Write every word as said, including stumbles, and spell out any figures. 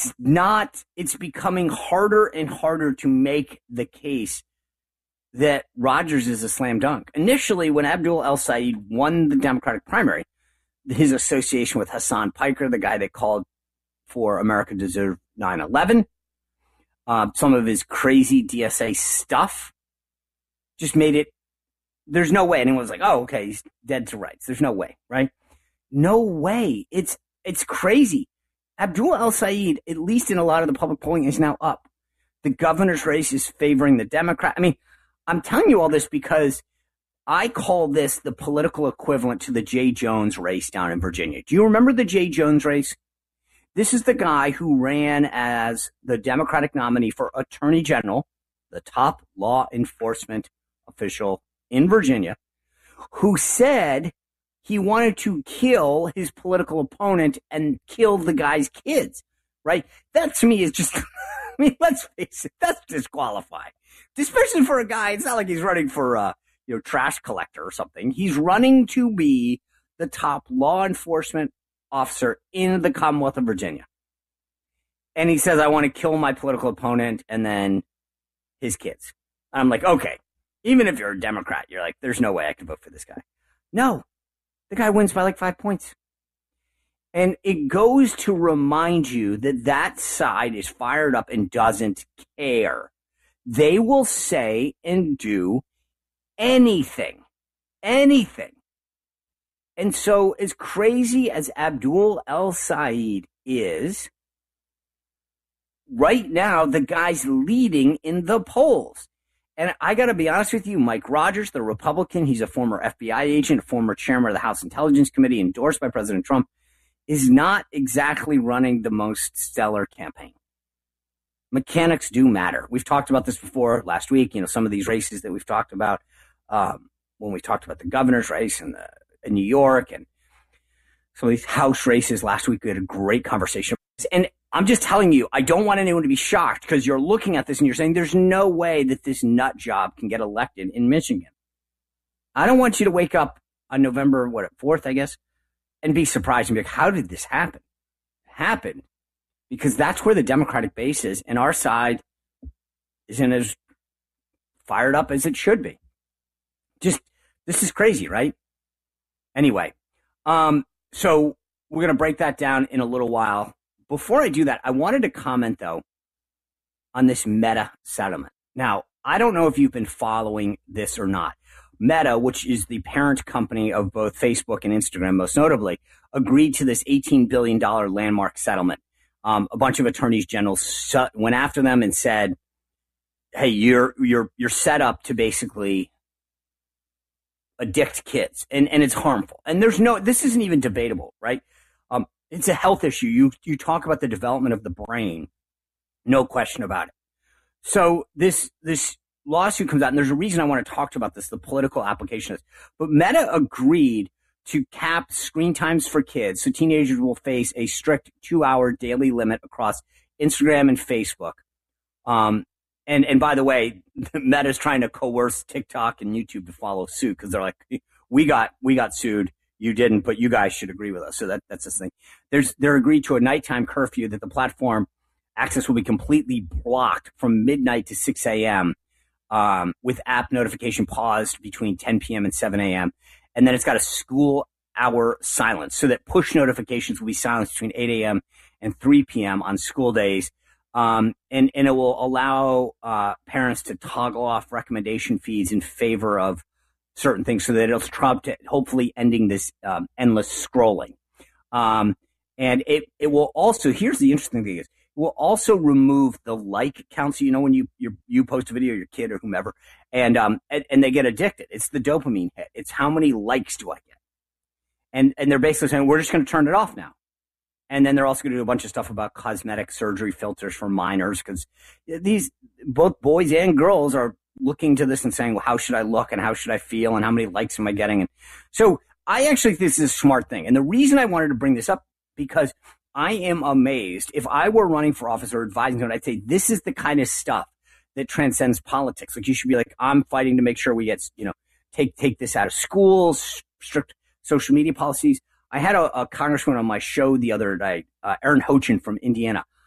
not, it's becoming harder and harder to make the case that Rogers is a slam dunk. Initially, when Abdul El-Sayed won the Democratic primary, his association with Hassan Piker, the guy that called for America deserve nine eleven, uh, some of his crazy D S A stuff just made it, there's no way anyone was like, oh, okay, he's dead to rights. There's no way, right? No way. It's it's crazy. Abdul El-Sayed, at least in a lot of the public polling, is now up. The governor's race is favoring the Democrat. I mean, I'm telling you all this because I call this the political equivalent to the Jay Jones race down in Virginia. Do you remember the Jay Jones race? This is the guy who ran as the Democratic nominee for Attorney General, the top law enforcement official in Virginia, who said he wanted to kill his political opponent and kill the guy's kids, right? That to me is just, I mean, let's face it, that's disqualifying. Especially for a guy, it's not like he's running for a you know, trash collector or something. He's running to be the top law enforcement officer in the Commonwealth of Virginia. And he says, I want to kill my political opponent and then his kids. And I'm like, okay, even if you're a Democrat, you're like, there's no way I can vote for this guy. No, the guy wins by like five points. And it goes to remind you that that side is fired up and doesn't care. They will say and do anything, anything. And so as crazy as Abdul El-Sayed is, right now the guy's leading in the polls. And I got to be honest with you, Mike Rogers, the Republican, he's a former F B I agent, a former chairman of the House Intelligence Committee, endorsed by President Trump, is not exactly running the most stellar campaign. Mechanics do matter. We've talked about this before last week, you know, some of these races that we've talked about um, when we talked about the governor's race in, the, in New York and some of these House races last week. We had a great conversation. And I'm just telling you, I don't want anyone to be shocked because you're looking at this and you're saying there's no way that this nut job can get elected in Michigan. I don't want you to wake up on November, what, fourth, I guess, and be surprised and be like, how did this happen? It happened because that's where the Democratic base is, and our side isn't as fired up as it should be. Just, this is crazy, right? Anyway, um, so we're going to break that down in a little while. Before I do that, I wanted to comment, though, on this Meta settlement. Now, I don't know if you've been following this or not. Meta, which is the parent company of both Facebook and Instagram, most notably, agreed to this eighteen billion dollars landmark settlement. Um, a bunch of attorneys general su- went after them and said, hey, you're you're you're set up to basically addict kids, and, and it's harmful. And there's no, this isn't even debatable, right? Um, it's a health issue. You you talk about the development of the brain, no question about it. So this this lawsuit comes out, and there's a reason I want to talk about this, the political application of this. But Meta agreed to cap screen times for kids, so teenagers will face a strict two-hour daily limit across Instagram and Facebook. Um, and and by the way, Meta's trying to coerce TikTok and YouTube to follow suit because they're like, we got we got sued, you didn't, but you guys should agree with us. So that that's this thing. There's they're agreed to a nighttime curfew that the platform access will be completely blocked from midnight to six a.m. Um, with app notification paused between ten p.m. and seven a.m. And then it's got a school hour silence so that push notifications will be silenced between eight a.m. and three p.m. on school days. Um, and, and it will allow uh, parents to toggle off recommendation feeds in favor of certain things so that it'll try to hopefully ending this um, endless scrolling. Um, and it, it will also, here's the interesting thing is, it will also remove the like count. So, you know, when you you you post a video, your kid or whomever, and um and, and they get addicted. It's the dopamine hit. It's how many likes do I get? And and they're basically saying we're just going to turn it off now. And then they're also going to do a bunch of stuff about cosmetic surgery filters for minors because these both boys and girls are looking to this and saying, well, how should I look and how should I feel and how many likes am I getting? And so I actually think this is a smart thing. And the reason I wanted to bring this up because I am amazed. If I were running for office or advising someone, I'd say this is the kind of stuff that transcends politics. Like you should be like, I'm fighting to make sure we get, you know, take take this out of schools, strict social media policies. I had a, a congressman on my show the other night, uh, Aaron Hochin from Indiana.